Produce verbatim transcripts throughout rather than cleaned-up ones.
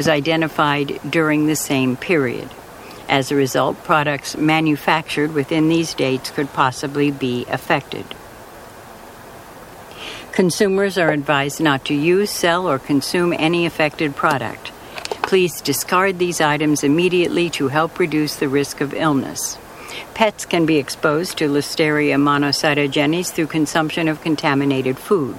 was identified during the same period. As a result, products manufactured within these dates could possibly be affected. Consumers are advised not to use, sell, or consume any affected product. Please discard these items immediately to help reduce the risk of illness. Pets can be exposed to Listeria monocytogenes through consumption of contaminated food.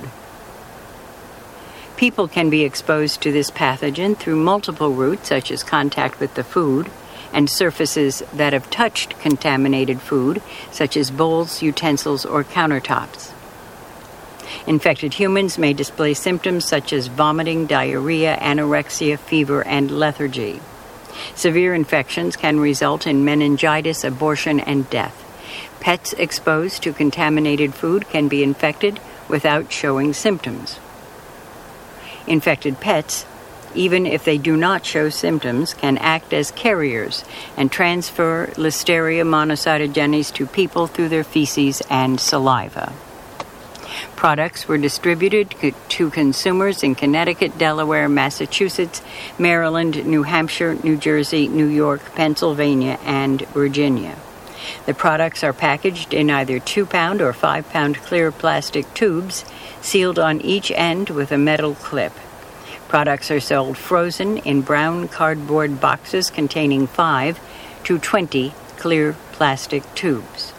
People can be exposed to this pathogen through multiple routes, such as contact with the food and surfaces that have touched contaminated food, such as bowls, utensils, or countertops. Infected humans may display symptoms such as vomiting, diarrhea, anorexia, fever, and lethargy. Severe infections can result in meningitis, abortion, and death. Pets exposed to contaminated food can be infected without showing symptoms. Infected pets, even if they do not show symptoms, can act as carriers and transfer Listeria monocytogenes to people through their feces and saliva. Products were distributed to consumers in Connecticut, Delaware, Massachusetts, Maryland, New Hampshire, New Jersey, New York, Pennsylvania, and Virginia. The products are packaged in either two-pound or five-pound clear plastic tubes, sealed on each end with a metal clip. Products are sold frozen in brown cardboard boxes containing five to twenty clear plastic tubes.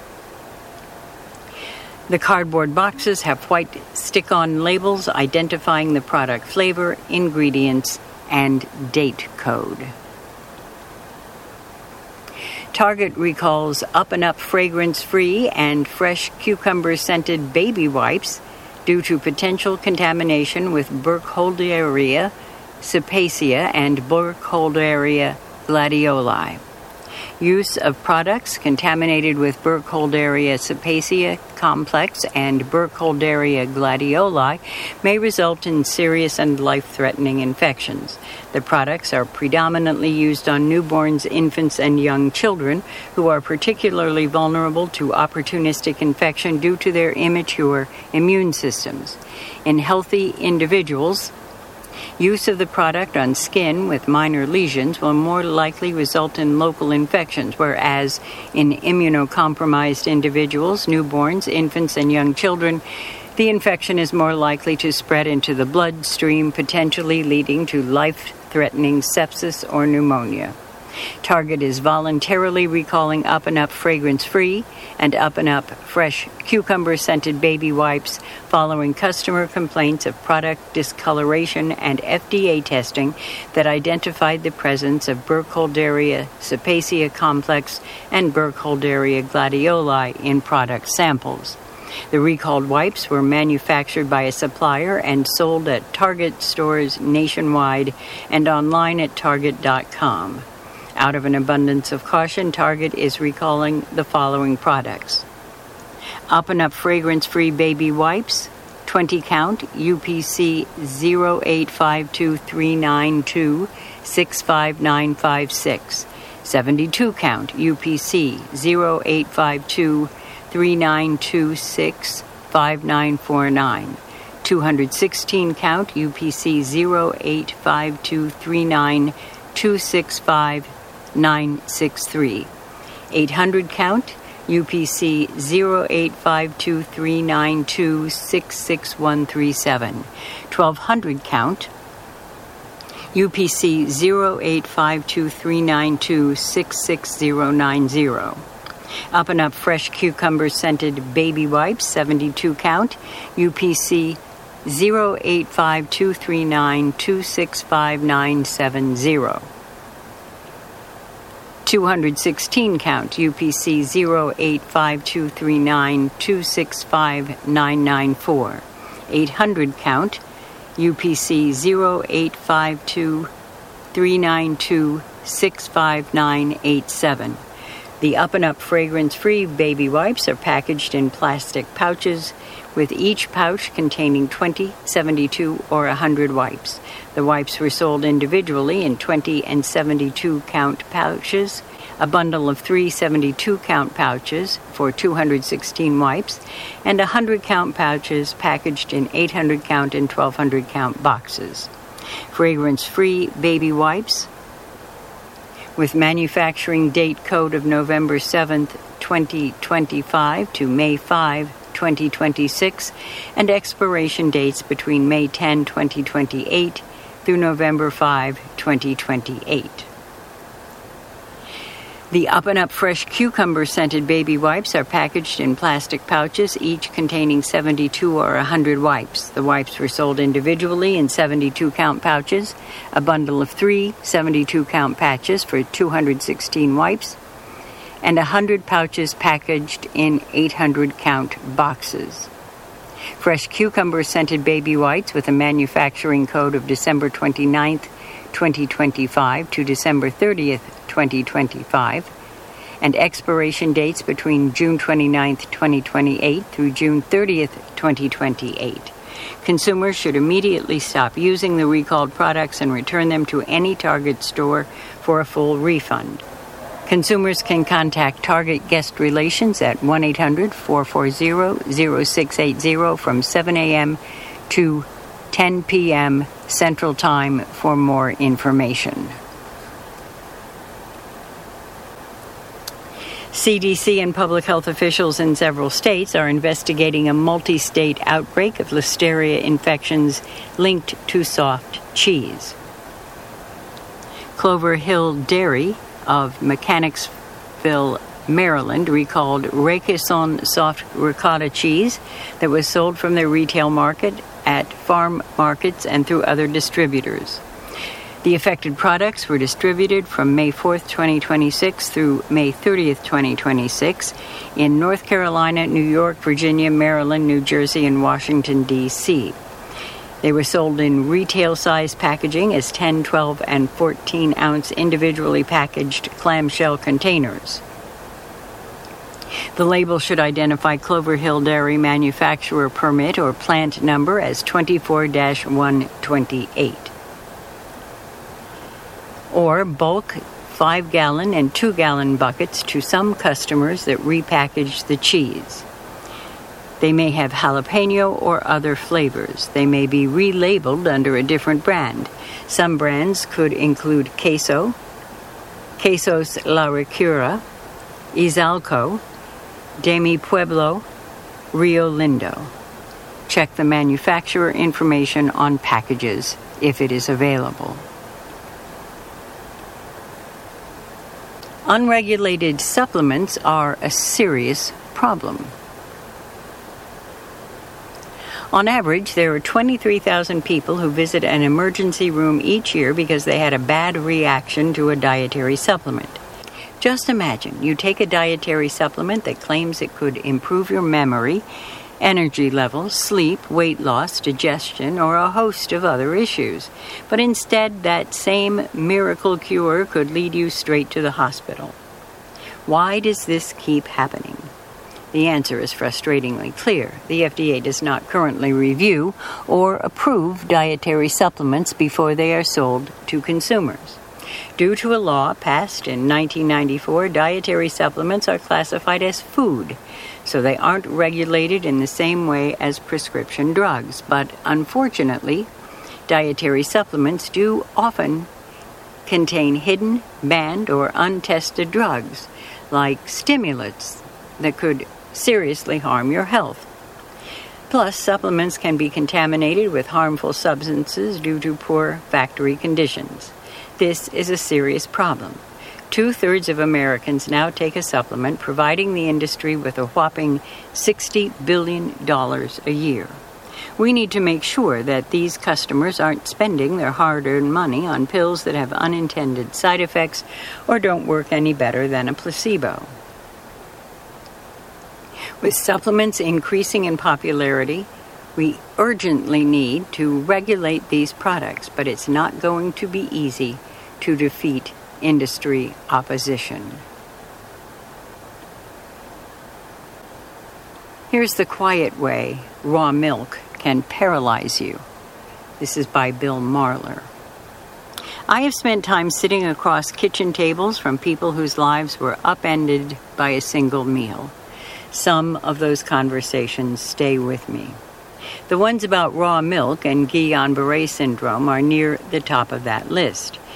The cardboard boxes have white stick-on labels identifying the product flavor, ingredients, and date code. Target recalls Up and Up fragrance-free and fresh cucumber-scented baby wipes due to potential contamination with Burkholderia cepacia and Burkholderia gladioli. Use of products contaminated with Burkholderia cepacia complex and Burkholderia gladioli may result in serious and life-threatening infections. The products are predominantly used on newborns, infants, and young children who are particularly vulnerable to opportunistic infection due to their immature immune systems. In healthy individuals, use of the product on skin with minor lesions will more likely result in local infections, whereas in immunocompromised individuals, newborns, infants, and young children, the infection is more likely to spread into the bloodstream, potentially leading to life-threatening sepsis or pneumonia. Target is voluntarily recalling Up and Up fragrance-free and Up and Up fresh cucumber-scented baby wipes following customer complaints of product discoloration and F D A testing that identified the presence of Burkholderia cepacia complex and Burkholderia gladioli in product samples. The recalled wipes were manufactured by a supplier and sold at Target stores nationwide and online at target dot com. Out of an abundance of caution, Target is recalling the following products. Up and Up fragrance-free baby wipes, twenty count, U P C zero eight five two three nine two six five nine five six, seventy-two count, U P C zero eight five two three nine two six five nine four nine, two hundred sixteen count, U P C zero eight five two three nine two six five nine six three, eight hundred count, U P C zero eight five two three nine two six six one three seven, twelve hundred count, U P C zero eight five two three nine two six six zero nine zero. Up and Up fresh cucumber scented baby wipes, seventy-two count, U P C zero eight five two three nine two six five nine seven zero. two hundred sixteen count, U P C zero eight five two three nine two six five nine nine four. eight hundred count, U P C zero eight five two three nine two six five nine eight seven. The Up and Up fragrance-free baby wipes are packaged in plastic pouches, with each pouch containing twenty, seventy-two, or one hundred wipes. The wipes were sold individually in twenty and seventy-two count pouches, a bundle of three seventy-two count pouches for two hundred sixteen wipes, and one hundred count pouches packaged in eight hundred count and twelve hundred count boxes. Fragrance-free baby wipes with manufacturing date code of November seventh, twenty twenty-five to May fifth, twenty twenty-six, and expiration dates between May tenth, twenty twenty-eight through November fifth, twenty twenty-eight. The Up and Up Fresh Cucumber Scented Baby Wipes are packaged in plastic pouches, each containing seventy-two or one hundred wipes. The wipes were sold individually in seventy-two count pouches, a bundle of three seventy-two count patches for two hundred sixteen wipes, and one hundred pouches packaged in eight hundred count boxes. Fresh Cucumber Scented Baby Wipes with a manufacturing code of December twenty-ninth, twenty twenty-five to December thirtieth, twenty twenty-five, and expiration dates between June twenty-ninth, twenty twenty-eight through June thirtieth, twenty twenty-eight. Consumers should immediately stop using the recalled products and return them to any Target store for a full refund. Consumers can contact Target Guest Relations at one eight hundred, four four zero, zero six eight zero from seven a.m. to ten p.m. Central Time for more information. C D C and public health officials in several states are investigating a multi-state outbreak of Listeria infections linked to soft cheese. Clover Hill Dairy of Mechanicsville, Maryland, recalled Rakeson soft ricotta cheese that was sold from their retail market at farm markets and through other distributors. The affected products were distributed from May fourth, twenty twenty-six through May thirtieth, twenty twenty-six in North Carolina, New York, Virginia, Maryland, New Jersey, and Washington, D C They were sold in retail-size packaging as ten, twelve, and fourteen ounce individually packaged clamshell containers. The label should identify Clover Hill Dairy manufacturer permit or plant number as twenty-four dash one twenty-eight. Or bulk five-gallon and two-gallon buckets to some customers that repackage the cheese. They may have jalapeno or other flavors. They may be relabeled under a different brand. Some brands could include queso, Quesos La Ricura, Izalco, De Mi Pueblo, Rio Lindo. Check the manufacturer information on packages if it is available. Unregulated supplements are a serious problem. On average, there are twenty-three thousand people who visit an emergency room each year because they had a bad reaction to a dietary supplement. Just imagine you take a dietary supplement that claims it could improve your memory, energy levels, sleep, weight loss, digestion, or a host of other issues. But instead, that same miracle cure could lead you straight to the hospital. Why does this keep happening? The answer is frustratingly clear. The F D A does not currently review or approve dietary supplements before they are sold to consumers. Due to a law passed in nineteen ninety-four, dietary supplements are classified as food, so they aren't regulated in the same way as prescription drugs. But unfortunately, dietary supplements do often contain hidden, banned, or untested drugs, like stimulants that could seriously harm your health. Plus, supplements can be contaminated with harmful substances due to poor factory conditions. This is a serious problem. Two-thirds of Americans now take a supplement, providing the industry with a whopping sixty billion dollars a year. We need to make sure that these customers aren't spending their hard-earned money on pills that have unintended side effects or don't work any better than a placebo. With supplements increasing in popularity, we urgently need to regulate these products, but it's not going to be easy to defeat industry opposition. Here's the quiet way raw milk can paralyze you. This is by Bill Marler. I have spent time sitting across kitchen tables from people whose lives were upended by a single meal. Some of those conversations stay with me. The ones about raw milk and Guillain-Barré syndrome are near the top of that list.